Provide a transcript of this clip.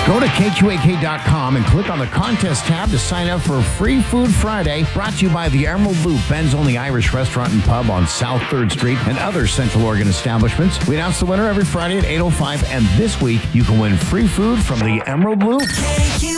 Go to KQAK.com and click on the contest tab to sign up for Free Food Friday, brought to you by the Emerald Loop, Ben's only Irish restaurant and pub on South 3rd Street, and other Central Oregon establishments. We announce the winner every Friday at 8:05, and this week you can win free food from the Emerald Loop.